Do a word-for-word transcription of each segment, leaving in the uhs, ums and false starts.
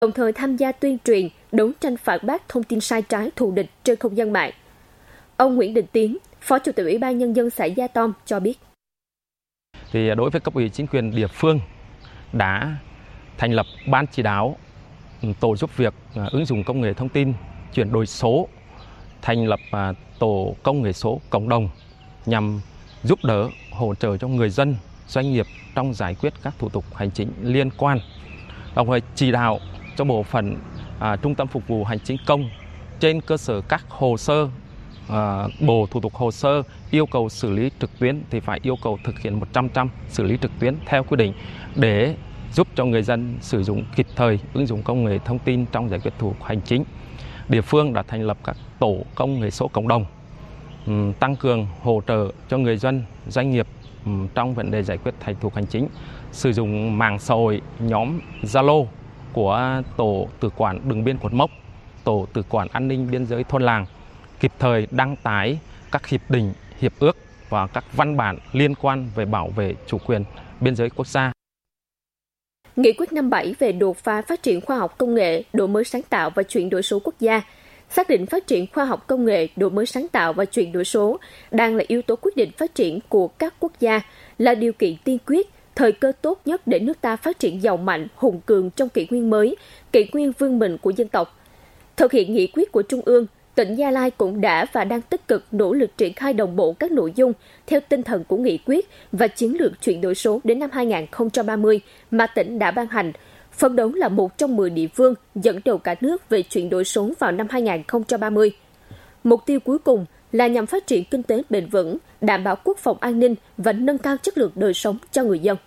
đồng thời tham gia tuyên truyền, đấu tranh phản bác thông tin sai trái thù địch trên không gian mạng. Ông Nguyễn Đình Tiến, Phó Chủ tịch Ủy ban Nhân dân xã Gia Tom cho biết. Thì đối với cấp ủy chính quyền địa phương đã thành lập ban chỉ đạo tổ giúp việc ứng dụng công nghệ thông tin chuyển đổi số, thành lập tổ công nghệ số cộng đồng nhằm giúp đỡ hỗ trợ cho người dân, doanh nghiệp trong giải quyết các thủ tục hành chính liên quan. Đồng thời chỉ đạo cho bộ phận à, trung tâm phục vụ hành chính công trên cơ sở các hồ sơ, à, bộ thủ tục hồ sơ yêu cầu xử lý trực tuyến thì phải yêu cầu thực hiện một trăm phần trăm xử lý trực tuyến theo quy định để giúp cho người dân sử dụng kịp thời ứng dụng công nghệ thông tin trong giải quyết thủ tục hành chính. Địa phương đã thành lập các tổ công nghệ số cộng đồng, um, tăng cường hỗ trợ cho người dân, doanh nghiệp um, trong vấn đề giải quyết thủ tục hành chính, sử dụng mạng xã hội, nhóm Zalo của tổ tự quản đường biên cột mốc, tổ tự quản an ninh biên giới thôn làng, kịp thời đăng tải các hiệp định, hiệp ước và các văn bản liên quan về bảo vệ chủ quyền biên giới quốc gia. Nghị quyết năm bảy về đột phá phát triển khoa học công nghệ, đổi mới sáng tạo và chuyển đổi số quốc gia xác định phát triển khoa học công nghệ, đổi mới sáng tạo và chuyển đổi số đang là yếu tố quyết định phát triển của các quốc gia, là điều kiện tiên quyết, thời cơ tốt nhất để nước ta phát triển giàu mạnh, hùng cường trong kỷ nguyên mới, kỷ nguyên vươn mình của dân tộc. Thực hiện nghị quyết của Trung ương, tỉnh Gia Lai cũng đã và đang tích cực nỗ lực triển khai đồng bộ các nội dung theo tinh thần của nghị quyết và chiến lược chuyển đổi số đến năm hai không ba không mà tỉnh đã ban hành, phấn đấu là một trong mười địa phương dẫn đầu cả nước về chuyển đổi số vào năm hai không ba không. Mục tiêu cuối cùng là nhằm phát triển kinh tế bền vững, đảm bảo quốc phòng an ninh và nâng cao chất lượng đời sống cho người dân.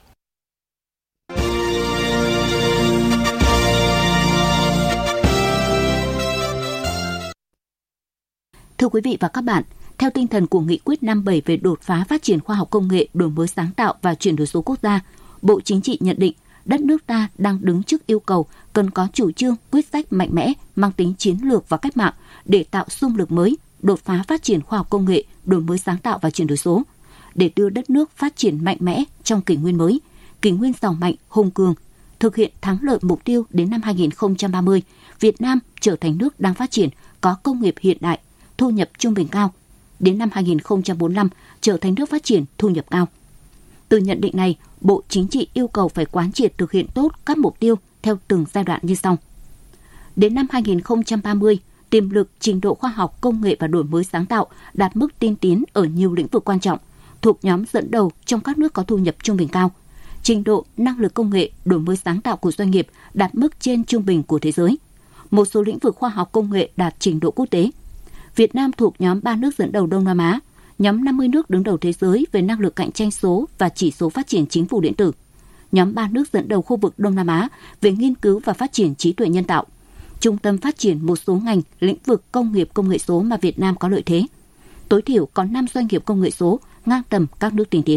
Thưa quý vị và các bạn, theo tinh thần của Nghị quyết năm bảy về đột phá phát triển khoa học công nghệ, đổi mới sáng tạo và chuyển đổi số quốc gia, Bộ Chính trị nhận định đất nước ta đang đứng trước yêu cầu cần có chủ trương, quyết sách mạnh mẽ, mang tính chiến lược và cách mạng để tạo xung lực mới, đột phá phát triển khoa học công nghệ, đổi mới sáng tạo và chuyển đổi số, để đưa đất nước phát triển mạnh mẽ trong kỷ nguyên mới, kỷ nguyên giàu mạnh, hùng cường, thực hiện thắng lợi mục tiêu đến năm hai không ba không, Việt Nam trở thành nước đang phát triển, có công nghiệp hiện đại, thu nhập trung bình cao, đến năm hai không bốn lăm trở thành nước phát triển thu nhập cao. Từ nhận định này, Bộ Chính trị yêu cầu phải quán triệt thực hiện tốt các mục tiêu theo từng giai đoạn như sau. Đến năm hai không ba không, tiềm lực, trình độ khoa học, công nghệ và đổi mới sáng tạo đạt mức tiên tiến ở nhiều lĩnh vực quan trọng, thuộc nhóm dẫn đầu trong các nước có thu nhập trung bình cao. Trình độ, năng lực công nghệ, đổi mới sáng tạo của doanh nghiệp đạt mức trên trung bình của thế giới. Một số lĩnh vực khoa học công nghệ đạt trình độ quốc tế. Việt Nam thuộc nhóm ba nước dẫn đầu Đông Nam Á, nhóm năm mươi nước đứng đầu thế giới về năng lực cạnh tranh số và chỉ số phát triển chính phủ điện tử, nhóm ba nước dẫn đầu khu vực Đông Nam Á về nghiên cứu và phát triển trí tuệ nhân tạo, trung tâm phát triển một số ngành, lĩnh vực công nghiệp công nghệ số mà Việt Nam có lợi thế. Tối thiểu có năm doanh nghiệp công nghệ số ngang tầm các nước tiên tiến.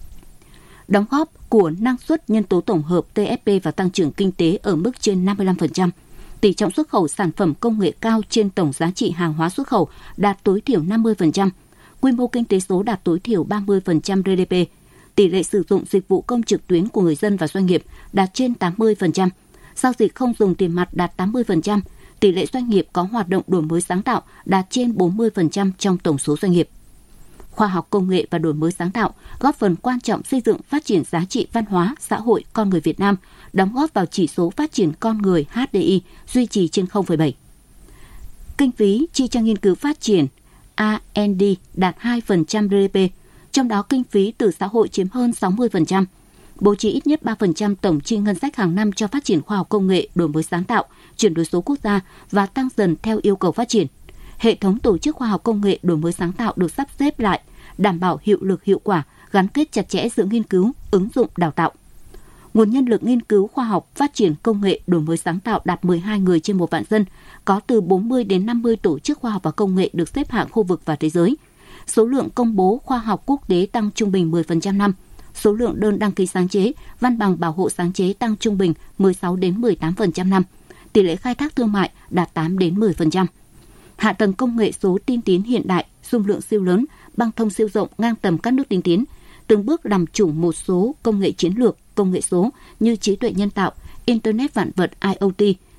Đóng góp của năng suất nhân tố tổng hợp T F P vào tăng trưởng kinh tế ở mức trên năm mươi lăm phần trăm. Tỷ trọng xuất khẩu sản phẩm công nghệ cao trên tổng giá trị hàng hóa xuất khẩu đạt tối thiểu năm mươi phần trăm. Quy mô kinh tế số đạt tối thiểu ba mươi phần trăm G D P. Tỷ lệ sử dụng dịch vụ công trực tuyến của người dân và doanh nghiệp đạt trên tám mươi phần trăm. Giao dịch không dùng tiền mặt đạt tám mươi phần trăm. Tỷ lệ doanh nghiệp có hoạt động đổi mới sáng tạo đạt trên bốn mươi phần trăm trong tổng số doanh nghiệp. Khoa học công nghệ và đổi mới sáng tạo góp phần quan trọng xây dựng phát triển giá trị văn hóa, xã hội, con người Việt Nam, đóng góp vào chỉ số phát triển con người H D I duy trì trên không phẩy bảy. Kinh phí chi cho nghiên cứu phát triển R and D đạt hai phần trăm G D P, trong đó kinh phí từ xã hội chiếm hơn sáu mươi phần trăm. Bố trí ít nhất ba phần trăm tổng chi ngân sách hàng năm cho phát triển khoa học công nghệ, đổi mới sáng tạo, chuyển đổi số quốc gia và tăng dần theo yêu cầu phát triển. Hệ thống tổ chức khoa học công nghệ đổi mới sáng tạo được sắp xếp lại, đảm bảo hiệu lực hiệu quả, gắn kết chặt chẽ giữa nghiên cứu, ứng dụng, đào tạo. Nguồn nhân lực nghiên cứu khoa học, phát triển công nghệ, đổi mới sáng tạo đạt mười hai người trên một vạn dân, có từ bốn mươi đến năm mươi tổ chức khoa học và công nghệ được xếp hạng khu vực và thế giới. Số lượng công bố khoa học quốc tế tăng trung bình mười phần trăm năm. Số lượng đơn đăng ký sáng chế, văn bằng bảo hộ sáng chế tăng trung bình mười sáu đến mười tám phần trăm năm. Tỷ lệ khai thác thương mại đạt tám đến mười phần trăm. Hạ tầng công nghệ số tiên tiến hiện đại, dung lượng siêu lớn, băng thông siêu rộng ngang tầm các nước tiên tiến, từng bước làm chủ một số công nghệ chiến lược, công nghệ số như trí tuệ nhân tạo, Internet vạn vật I O T,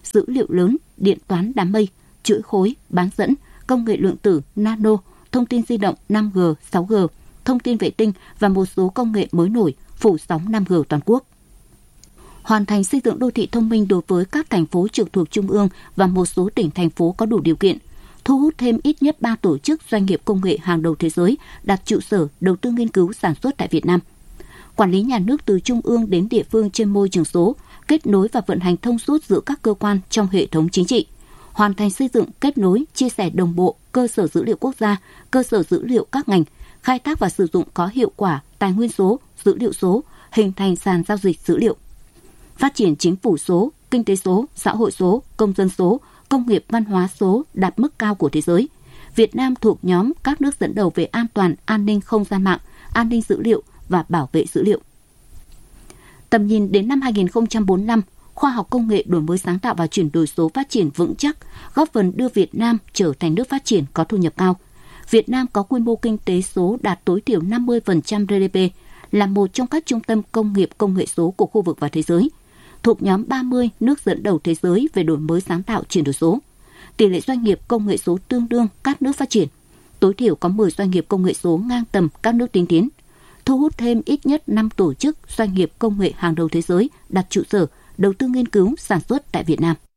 dữ liệu lớn, điện toán đám mây, chuỗi khối, bán dẫn, công nghệ lượng tử, nano, thông tin di động năm G, sáu G, thông tin vệ tinh và một số công nghệ mới nổi phủ sóng năm G toàn quốc. Hoàn thành xây dựng đô thị thông minh đối với các thành phố trực thuộc Trung ương và một số tỉnh thành phố có đủ điều kiện, thu hút thêm ít nhất ba tổ chức doanh nghiệp công nghệ hàng đầu thế giới đặt trụ sở đầu tư nghiên cứu sản xuất tại Việt Nam. Quản lý nhà nước từ trung ương đến địa phương trên môi trường số, kết nối và vận hành thông suốt giữa các cơ quan trong hệ thống chính trị. Hoàn thành xây dựng, kết nối, chia sẻ đồng bộ cơ sở dữ liệu quốc gia, cơ sở dữ liệu các ngành, khai thác và sử dụng có hiệu quả tài nguyên số, dữ liệu số, hình thành sàn giao dịch dữ liệu. Phát triển chính phủ số, kinh tế số, xã hội số, công dân số, công nghiệp văn hóa số đạt mức cao của thế giới. Việt Nam thuộc nhóm các nước dẫn đầu về an toàn, an ninh không gian mạng, an ninh dữ liệu và bảo vệ dữ liệu. Tầm nhìn đến năm hai không bốn lăm, khoa học công nghệ đổi mới sáng tạo và chuyển đổi số phát triển vững chắc, góp phần đưa Việt Nam trở thành nước phát triển có thu nhập cao. Việt Nam có quy mô kinh tế số đạt tối thiểu năm mươi phần trăm giê đê pê, là một trong các trung tâm công nghiệp công nghệ số của khu vực và thế giới, thuộc nhóm ba mươi nước dẫn đầu thế giới về đổi mới sáng tạo chuyển đổi số. Tỷ lệ doanh nghiệp công nghệ số tương đương các nước phát triển, tối thiểu có mười doanh nghiệp công nghệ số ngang tầm các nước tiên tiến, thu hút thêm ít nhất năm tổ chức doanh nghiệp công nghệ hàng đầu thế giới đặt trụ sở đầu tư nghiên cứu sản xuất tại Việt Nam.